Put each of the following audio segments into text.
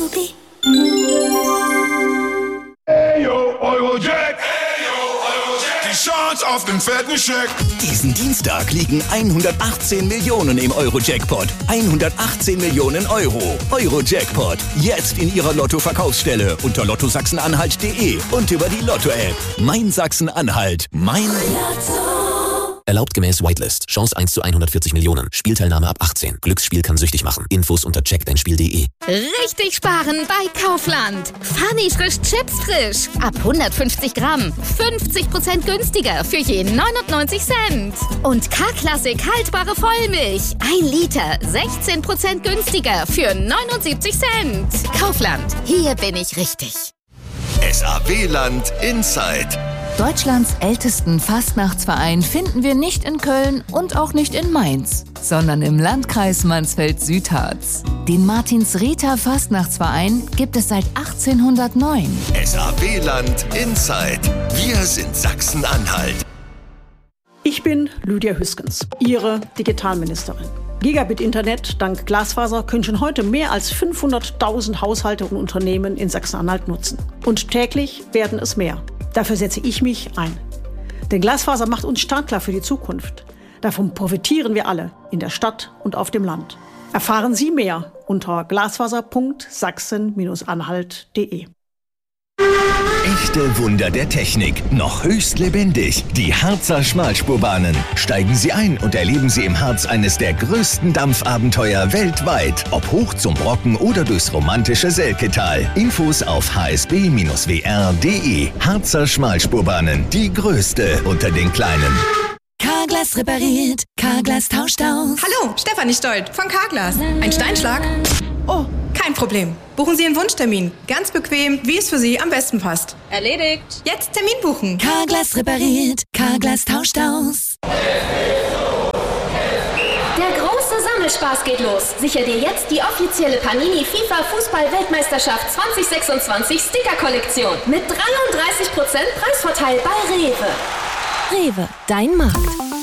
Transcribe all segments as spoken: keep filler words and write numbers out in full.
Supi. Hey yo, Eurojack. Hey yo, Eurojack. Die Chance auf den fetten Scheck. Diesen Dienstag liegen hundertachtzehn Millionen im Euro-Jackpot. hundertachtzehn Millionen Euro. Euro-Jackpot. Jetzt in Ihrer Lotto-Verkaufsstelle unter lotto sachsen-anhalt punkt de und über die Lotto-App. Mein Sachsen-Anhalt. Mein Lotto. Erlaubt gemäß Whitelist. Chance eins zu hundertvierzig Millionen. Spielteilnahme ab achtzehn. Glücksspiel kann süchtig machen. Infos unter check dein spiel punkt de. Richtig sparen bei Kaufland. Funny frisch Chips frisch. Ab hundertfünfzig Gramm. fünfzig Prozent günstiger für je neunundneunzig Cent. Und K-Klassik haltbare Vollmilch. ein Liter. sechzehn Prozent günstiger für neunundsiebzig Cent. Kaufland. Hier bin ich richtig. S A W-Land Inside. Deutschlands ältesten Fastnachtsverein finden wir nicht in Köln und auch nicht in Mainz, sondern im Landkreis Mansfeld-Südharz. Den Martins-Rether Fastnachtsverein gibt es seit achtzehnhundertneun. S A W-Land Inside. Wir sind Sachsen-Anhalt. Ich bin Lydia Hüskens, Ihre Digitalministerin. Gigabit-Internet dank Glasfaser können schon heute mehr als fünfhunderttausend Haushalte und Unternehmen in Sachsen-Anhalt nutzen. Und täglich werden es mehr. Dafür setze ich mich ein. Denn Glasfaser macht uns startklar für die Zukunft. Davon profitieren wir alle, in der Stadt und auf dem Land. Erfahren Sie mehr unter glasfaser punkt sachsen anhalt punkt de. Echte Wunder der Technik, noch höchst lebendig. Die Harzer Schmalspurbahnen. Steigen Sie ein und erleben Sie im Harz eines der größten Dampfabenteuer weltweit. Ob hoch zum Brocken oder durchs romantische Selketal. Infos auf h s b w r punkt de. Harzer Schmalspurbahnen, die größte unter den kleinen. Carglass repariert, Carglass tauscht aus. Hallo, Stefanie Stolt von Carglass. Ein Steinschlag? Oh, kein Problem. Buchen Sie Ihren Wunschtermin. Ganz bequem, wie es für Sie am besten passt. Erledigt. Jetzt Termin buchen. Carglass repariert, Carglass tauscht aus. Der große Sammelspaß geht los. Sicher dir jetzt die offizielle Panini FIFA Fußball-Weltmeisterschaft zwanzig sechsundzwanzig Sticker-Kollektion. Mit dreiunddreißig Prozent Preisvorteil bei Rewe. Rewe, dein Markt.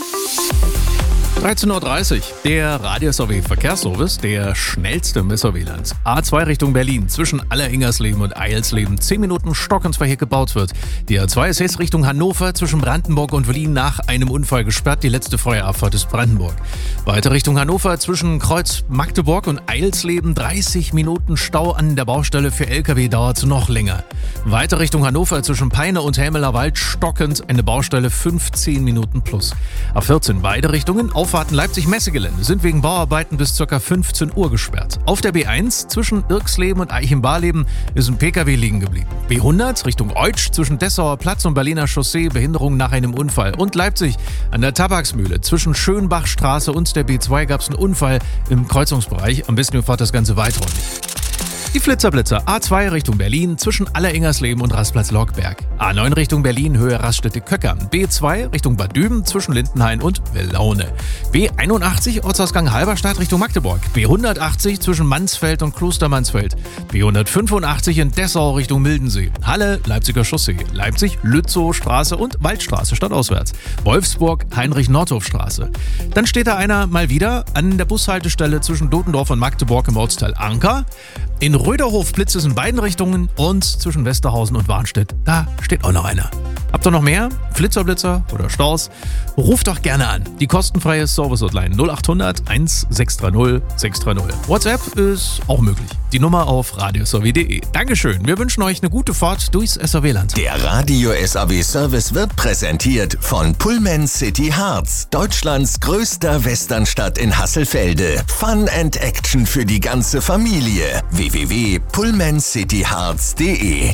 dreizehn Uhr dreißig, der Radius A W Verkehrsservice, der schnellste im S A W-Land. A zwei Richtung Berlin, zwischen Alleringersleben und Eilsleben, zehn Minuten stockend, weil hier gebaut wird. Die A zwei ist jetzt Richtung Hannover, zwischen Brandenburg und Berlin nach einem Unfall gesperrt. Die letzte Feuerabfahrt ist Brandenburg. Weiter Richtung Hannover, zwischen Kreuz Magdeburg und Eilsleben, dreißig Minuten Stau an der Baustelle. Für L K W dauert es noch länger. Weiter Richtung Hannover, zwischen Peine und Helmeler Wald, stockend, eine Baustelle, fünfzehn Minuten plus. A vierzehn, beide Richtungen, Auffahrten Leipzig-Messegelände sind wegen Bauarbeiten bis ca. fünfzehn Uhr gesperrt. Auf der B eins zwischen Irksleben und Eichenbarleben ist ein P K W liegen geblieben. B hundert Richtung Eutsch zwischen Dessauer Platz und Berliner Chaussee, Behinderung nach einem Unfall. Und Leipzig an der Tabaksmühle zwischen Schönbachstraße und der B zwei gab es einen Unfall im Kreuzungsbereich. Am besten ihr fahrt das Ganze weiträumig. Die Flitzer-Blitzer A zwei Richtung Berlin zwischen Alleringersleben und Rastplatz Lockberg. A neun Richtung Berlin Höhe Raststätte-Köckern. B zwei Richtung Bad Düben zwischen Lindenhain und Willaune. B einundachtzig Ortsausgang Halberstadt Richtung Magdeburg. B hundertachtzig zwischen Mansfeld und Klostermansfeld. B hundertfünfundachtzig in Dessau Richtung Mildensee. Halle Leipziger Chaussee. Leipzig Lützow Straße und Waldstraße stadtauswärts. Wolfsburg Heinrich-Nordhoff-Straße. Dann steht da einer mal wieder an der Bushaltestelle zwischen Dotendorf und Magdeburg im Ortsteil Anker. In Röderhof blitzt es in beiden Richtungen und zwischen Westerhausen und Warnstedt, da steht auch noch einer. Habt ihr noch mehr? Flitzer-Blitzer oder Staus? Ruft doch gerne an. Die kostenfreie Service-Hotline null acht hundert eins sechs drei null sechs drei null. WhatsApp ist auch möglich. Die Nummer auf radios a w punkt de. Dankeschön. Wir wünschen euch eine gute Fahrt durchs S A W-Land. Der Radio S A W-Service wird präsentiert von Pullman City Harz, Deutschlands größter Westernstadt in Hasselfelde. Fun and Action für die ganze Familie. w w w punkt pullman city harz punkt de.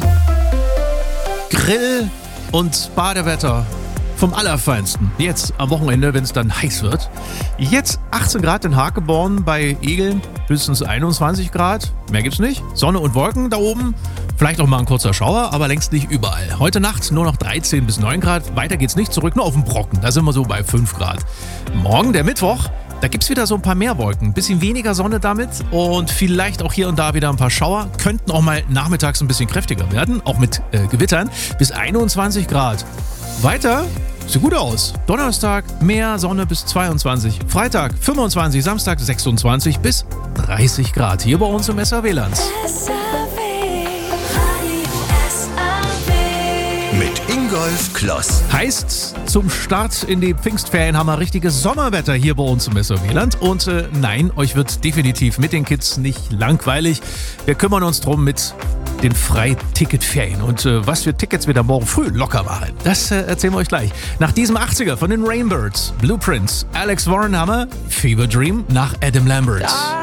Grill und Badewetter vom Allerfeinsten. Jetzt am Wochenende, wenn es dann heiß wird. Jetzt achtzehn Grad in Hakeborn, bei Egeln höchstens einundzwanzig Grad. Mehr gibt's nicht. Sonne und Wolken da oben. Vielleicht auch mal ein kurzer Schauer, aber längst nicht überall. Heute Nacht nur noch dreizehn bis neun Grad. Weiter geht's nicht, zurück nur auf den Brocken. Da sind wir so bei fünf Grad. Morgen, der Mittwoch, da gibt's wieder so ein paar mehr Wolken. Ein bisschen weniger Sonne damit und vielleicht auch hier und da wieder ein paar Schauer. Könnten auch mal nachmittags ein bisschen kräftiger werden, auch mit äh, Gewittern. Bis einundzwanzig Grad. Weiter sieht gut aus. Donnerstag mehr Sonne bis zweiundzwanzig. Freitag fünfundzwanzig, Samstag sechsundzwanzig bis dreißig Grad. Hier bei uns im S A W-Land. S A W. Rudolf Kloss. Heißt, zum Start in die Pfingstferien haben wir richtiges Sommerwetter hier bei uns im Messerwieland. Und äh, nein, euch wird definitiv mit den Kids nicht langweilig. Wir kümmern uns drum mit den Freiticketferien. Und äh, was für Tickets wir da morgen früh locker machen, das äh, erzählen wir euch gleich. Nach diesem achtziger von den Rainbirds, Blueprints, Alex Warren Hammer, Fever Dream nach Adam Lambert. Da